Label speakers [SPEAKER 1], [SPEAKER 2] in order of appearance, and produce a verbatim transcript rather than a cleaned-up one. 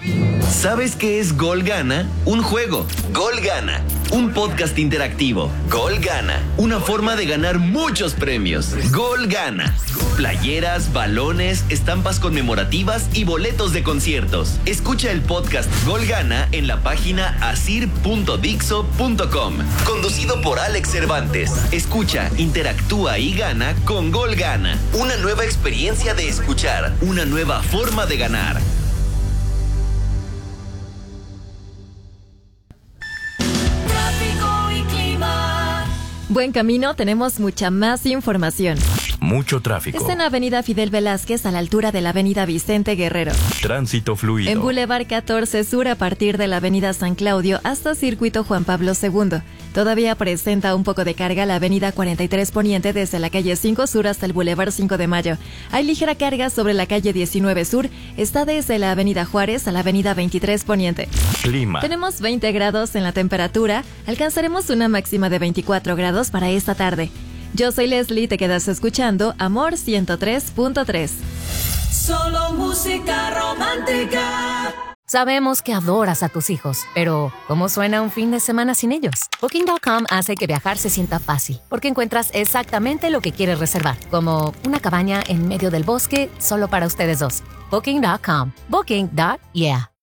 [SPEAKER 1] ¿Sabes qué es Gol Gana? Un juego. Gol Gana. Un podcast interactivo. Gol Gana. Una forma de ganar muchos premios. Gol Gana. Playeras, balones, estampas conmemorativas y boletos de conciertos. Escucha el podcast Gol Gana en la página asir punto dixo punto com. Conducido por Alex Cervantes. Escucha, interactúa y gana con Gol Gana. Una nueva experiencia de escuchar. Una nueva forma de ganar.
[SPEAKER 2] Buen camino, tenemos mucha más información.
[SPEAKER 3] Mucho tráfico.
[SPEAKER 2] Está en Avenida Fidel Velázquez a la altura de la Avenida Vicente Guerrero.
[SPEAKER 3] Tránsito fluido.
[SPEAKER 2] En Boulevard catorce Sur a partir de la Avenida San Claudio hasta Circuito Juan Pablo segundo. Todavía presenta un poco de carga la Avenida cuarenta y tres Poniente desde la calle cinco Sur hasta el Boulevard cinco de Mayo. Hay ligera carga sobre la calle diecinueve Sur. Está desde la Avenida Juárez a la Avenida veintitrés Poniente.
[SPEAKER 3] Clima.
[SPEAKER 2] Tenemos veinte grados en la temperatura. Alcanzaremos una máxima de veinticuatro grados para esta tarde. Yo soy Leslie, te quedas escuchando Amor ciento tres punto tres.
[SPEAKER 4] Solo música romántica.
[SPEAKER 5] Sabemos que adoras a tus hijos, pero ¿cómo suena un fin de semana sin ellos? Booking punto com hace que viajar se sienta fácil, porque encuentras exactamente lo que quieres reservar, como una cabaña en medio del bosque solo para ustedes dos. Booking punto com. Booking. Yeah.